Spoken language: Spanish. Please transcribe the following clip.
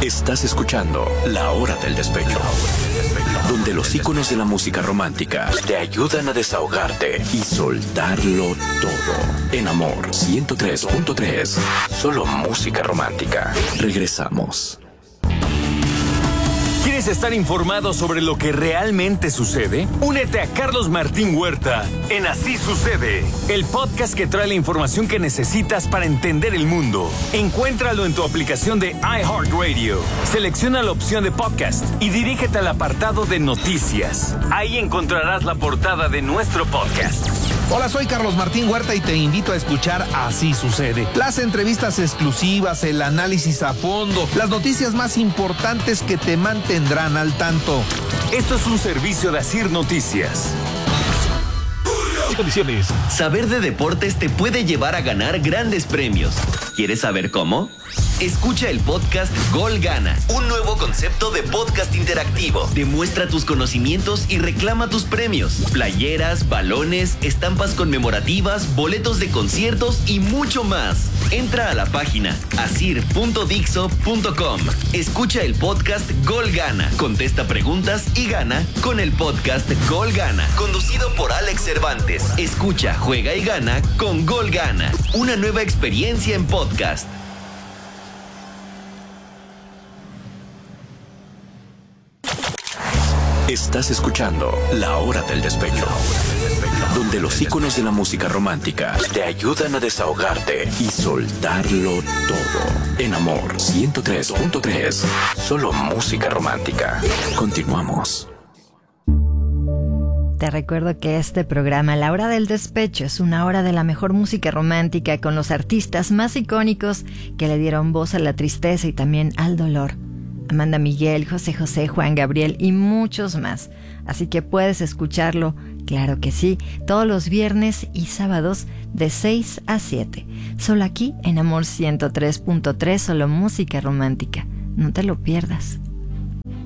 Estás escuchando La Hora del Despecho, donde los íconos de la música romántica te ayudan a desahogarte y soltarlo todo. En Amor 103.3, solo música romántica. Regresamos. ¿Quieres estar informado sobre lo que realmente sucede? Únete a Carlos Martín Huerta en Así Sucede, el podcast que trae la información que necesitas para entender el mundo. Encuéntralo en tu aplicación de iHeartRadio. Selecciona la opción de podcast y dirígete al apartado de noticias. Ahí encontrarás la portada de nuestro podcast. Hola, soy Carlos Martín Huerta y te invito a escuchar Así Sucede. Las entrevistas exclusivas, el análisis a fondo, las noticias más importantes que te mantendrán al tanto. Esto es un servicio de Asir Noticias. Condiciones. Saber de deportes te puede llevar a ganar grandes premios. ¿Quieres saber cómo? Escucha el podcast Gol Gana, un nuevo concepto de podcast interactivo. Demuestra tus conocimientos y reclama tus premios. Playeras, balones, estampas conmemorativas, boletos de conciertos y mucho más. Entra a la página asir.dixo.com. Escucha el podcast Gol Gana. Contesta preguntas y gana con el podcast Gol Gana, conducido por Alex Cervantes. Escucha, juega y gana con Gol Gana. Una nueva experiencia en podcast. Estás escuchando La Hora del Despecho, donde los íconos de la música romántica te ayudan a desahogarte y soltarlo todo. En Amor 103.3, solo música romántica. Continuamos. Te recuerdo que este programa, La Hora del Despecho, es una hora de la mejor música romántica con los artistas más icónicos que le dieron voz a la tristeza y también al dolor. Amanda Miguel, José José, Juan Gabriel y muchos más. Así que puedes escucharlo, claro que sí, todos los viernes y sábados de 6 a 7. Solo aquí en Amor 103.3, solo música romántica. No te lo pierdas.